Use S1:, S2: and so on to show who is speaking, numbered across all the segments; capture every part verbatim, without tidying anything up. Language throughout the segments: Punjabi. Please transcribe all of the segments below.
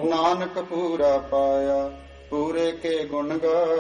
S1: ਨਾਨਕ ਪੂਰਾ ਪਾਇਆ ਪੂਰੇ ਕੇ ਗੁਣ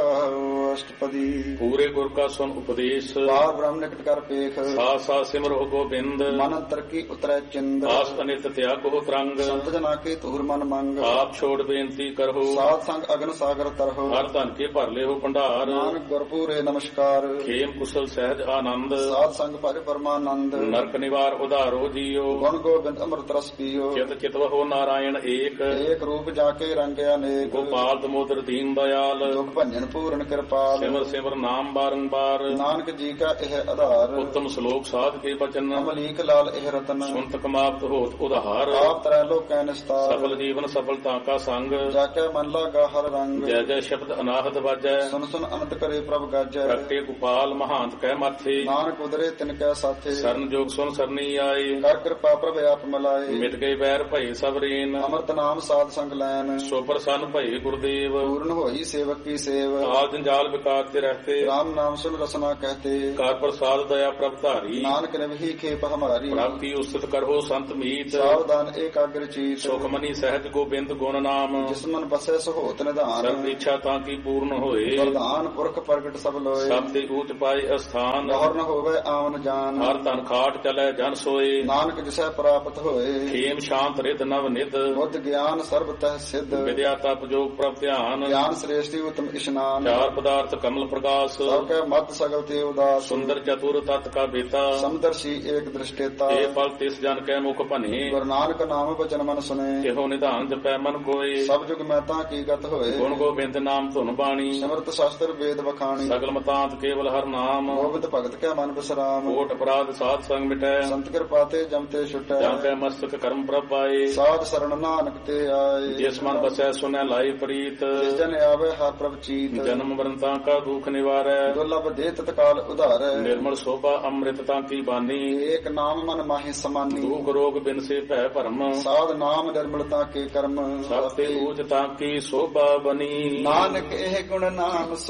S1: ਗਾਓ। ਅਸ਼ਟਪਦੀ।
S2: ਪੂਰੇ ਗੁਰ ਕਾ ਸੁਨ ਉਪਦੇਸ਼
S1: ਬਾਰ ਬ੍ਰਹਮ ਨਿਕਟ ਕਰ ਪੇਖ
S2: ਸਾ ਸਾ ਸਿਮਰੋ ਗੋਬਿੰਦ
S1: ਮਨ ਅੰਤਰ ਕੀ ਉਤਰੈ ਚਿੰਦ
S2: ਆਸ ਅਨਿਤ ਤਿਆਗੋ ਤਰੰਗ
S1: ਸੰਤ ਜਨਾ ਕੇ ਧੂਰ ਮਨ ਮੰਗ
S2: ਆਪ ਛੋੜ ਬੇਨਤੀ ਕਰੋ
S1: ਸਾਧ ਸੰਗ ਅਗਨ ਸਾਗਰ ਤਰਹੁ
S2: ਹਰ ਧਨ ਕੇ ਭਰ ਲਿਓ ਭੰਡਾਰ
S1: ਨਾਨਕ ਗੁਰ ਪੂਰੇ ਨਮਸਕਾਰ
S2: ਖੇਮ ਕੁਸਲ ਸਹਿਜ ਆਨੰਦ
S1: ਸਾਧ ਸੰਗ ਭਜ ਪਰਮਾਨੰਦ
S2: ਨਰਕ ਨਿਵਾਰ ਉਧਾਰੋ ਜੀਓ
S1: ਗੁਣ ਗੋਬਿੰਦ ਅੰਮ੍ਰਿਤ ਰਸ ਪੀਓ
S2: ਚਿਤ ਚਿਤਵਹੁ ਨਾਰਾਇਣ ਏਕ
S1: ਏਕ ਰੂਪ ਜਾ ਕੇ ਰੰਗਿਆ ਅਨੇਕ
S2: ਗੋਪਾਲ ਦਮੋਦਰ ਦੀਨ ਦਇਆਲ
S1: ਦੁਖ ਭੰਜਨ ਪੂਰਨ ਕਿਰਪਾਲ
S2: ਸਿਮਰ ਸਿਮਰ ਨਾਮ ਬਾਰੰਬਾਰ
S1: ਨਾਨਕ ਜੀ ਕਾ ਇਹ ਆਧਾਰ
S2: ਉੱਤਮ ਸ਼ਲੋਕ ਸਾਧ ਕੇ ਬਚਨ
S1: ਅਮਲੀਕ ਲਾਲ ਇਹ ਰਤਨ
S2: ਸੁਨਤ ਕਮਾਵਤ ਹੋਤ ਉਧਾਰ
S1: ਆਪ ਤਰੈ ਲੋਕੈ ਨਿਸਤਾਰ
S2: ਸਫਲ ਜੀਵਨ ਸਫਲਤਾ ਕਾ ਸੰਗ
S1: ਜਾ ਕੇ ਮਨ ਲਾਗਾ ਹਰ ਰੰਗ
S2: ਜੈ ਜੈ ਸ਼ਬਦ ਅਨਾਹਤ ਵਾਜੈ
S1: ਸੁਨ ਸੁਨ ਅਨੰਤ ਕਰੇ ਪ੍ਰਭ ਗਾਜੈ
S2: ਪ੍ਰਗਟੇ ਗੋਪਾਲ ਮਹਾਂਤ ਕਹਿ ਮਾਥੇ
S1: ਨਾਨਕ ਉਦਰੇ ਤਿਨ ਕੈ ਸਾਥੇ
S2: ਸਰਨ ਜੋਗ ਸੁਨ ਸਰਨੀ ਆਏ
S1: ਕਰ ਕਿਰਪਾ ਪ੍ਰਭ ਆਪ ਮਿਲਾਏ
S2: ਮਿਟ ਗਏ ਵੈਰ ਭਏ ਸਭ ਰੇਨ
S1: ਅੰਮ੍ਰਿਤ ਨਾਮ ਸਾਧ ਸੰਗ ਲੈਨ
S2: ਸੋ ਪ੍ਰਸੰਨ ਭਏ ਗੁਰਦੇਵ
S1: ਪੂਰਨ ਹੋਈ ਸੇਵਕ ਕੀ ਸੇਵ
S2: ਆਲ ਜੰਜਾਲ ਵਿਕਾਰ ਤੇ ਰਹਤੇ
S1: ਰਾਮ ਨਾਮ ਸੁਨ ਰਸਨਾ ਕਹਤੇ
S2: ਕਰ ਪ੍ਰਸਾਦ ਦਇਆ ਪ੍ਰਭ ਧਾਰੀ
S1: ਨਾਨਕ ਨਿਵਹੀ ਖੇਪ ਹਮਾਰੀ
S2: ਪ੍ਰਾਪਤੀ ਉਸਤ ਕਰੋ ਸੰਤ ਮੀਤ
S1: ਸਾਵਧਾਨ ਏਕਾਗਰ ਚੀਤ
S2: ਸੁਖ ਮਨੀ ਸਹਿਜ ਗੋਬਿੰਦ ਗੁਣ ਨਾਮ
S1: ਜਿਸ ਮਨ ਬਸੈ ਸਹੋਤ ਨਿਧਾਨ
S2: ਸਰਬ ਇੱਛਾ ਤਾਂ ਕੀ ਪੂਰਨ ਹੋਏ
S1: ਵਰਦਾਨ ਪੁਰਖ ਪ੍ਰਗਟ ਸਭ ਲੋਏ
S2: ਸਭ ਤੇ ਊਚ ਪਾਏ ਅਸਥਾਨ
S1: ਗੌਰ ਨ ਹੋਵੇ ਆਵਨ ਜਾਨ
S2: ਹਰ ਤਨ ਖਾਟ ਚਲੇ ਜਨ ਸੋਏ
S1: ਨਾਨਕ ਜਿਸੈ ਪ੍ਰਾਪਤ ਹੋਏ
S2: ਖੇਮ ਸ਼ਾਂਤ ਰਿਦ ਨਵ ਨਿਧ
S1: ਬੁੱਧ ਗਿਆਨ ਸਰਬ ਤਹਿ ਸਿੱਧ
S2: ਵਿਦਿਆ ਤਪ ਜੋਗ ਪ੍ਰਭ ਧਿਆਨ
S1: ਗਿਆਨ ਸ੍ਰੇਸ਼ਟੀ ਉਤਮ ਇਸ਼ਨਾਨ
S2: ਚਾਰ ਪਦਾਰਥ ਕਮਲ ਪ੍ਰਕਾਸ਼
S1: ਸਭ ਕੈ ਮਤ ਸਗਲ ਤੇ ਉਦਾਸ
S2: ਸੁੰਦਰ ਚਤੁਰ ਤਤ ਕਾ ਬੇਤਾ
S1: ਸਮਦਰਸ਼ੀ ਏਕ ਦ੍ਰਿਸ਼ਟੇਤਾ
S2: ਇਹ ਫਲ ਤਿਸ ਜਨ ਕੈ ਮੁਖ ਭਨੇ
S1: ਗੁਰੂ ਨਾਨਕ ਨਾਮ ਬਚਨ ਮਨ ਸੁਨੇ
S2: ਇਹੋ ਨਿਧਾਨ ਜਪੈ ਮਨ ਕੋਏ
S1: ਸਭ ਜੁਗ ਮੈਂ ਤਾਂ ਕੀ ਗਤ ਹੋਏ
S2: ਗੁਣ ਗੋਬਿੰਦ ਨਾਮ ਧੁਨ ਬਾਣੀ
S1: ਸਿਮਰਤ ਸ਼ਾਸਤਰ ਵੇਦ ਵਖਾਣੀ
S2: ਸਗਲ ਮਤਾਂਤ ਕੇਵਲ ਹਰ ਨਾਮ
S1: ਗੋਬਿੰਦ ਭਗਤ ਕੈ ਮਨ ਬਿਸਰਾਮ
S2: ਕੋਟ ਅਪਰਾਧ ਸਾਧ ਸੰਗ ਮਿਟੈ
S1: ਸੰਤ ਕਿਰਪਾ ਤੇ ਜਮ ਤੇ ਛੁਟੈ
S2: ਜਾਂ ਕੈ ਮਸਤਕ ਕਰਮ ਪ੍ਰਭ ਪਾਏ
S1: ਸਾਧ ਸਰਣ ਨਾਨਕ ਤੇ ਆਏ
S2: ਜਿਸ ਮਨ ਬਸੈ ਸੁਨੈ ਲਾਈ ਪ੍ਰੀਤ
S1: ਜਿਸ ਜਨ ਆਵੇ ਹਰ ਪ੍ਰਭ ਚੀਤ
S2: ਜਨਮ ਮਰਨ ਤਾਂ ਕਾ ਦੁਖ ਨਿਵਾਰੈ
S1: ਦੁਰਲਭ ਦੇ ਤਤਕਾਲ ਉਧਾਰੈ
S2: ਨਿਰਮਲ ਸੋਭਾ ਅੰਮ੍ਰਿਤ ਤਾਂ ਕੀ ਬਾਨੀ
S1: ਏਕ ਨਾਮ ਮਨ ਮਾਹੀ ਸਮਾਨੀ
S2: ਦੁਖ ਰੋਗ ਬਿਨ ਸੇ ਭੈ ਭਰਮ
S1: ਸਾਧ ਨਾਮ ਨਿਰਮਲਤਾ ਕੇ ਕਰਮ
S2: ਸਭ ਤੇ ਊਚ ਤਾਂ ਕੀ ਸੋਭਾ ਬਨੀ
S1: ਨਾਨਕ ਇਹ ਗੁਣ ਨਾਮ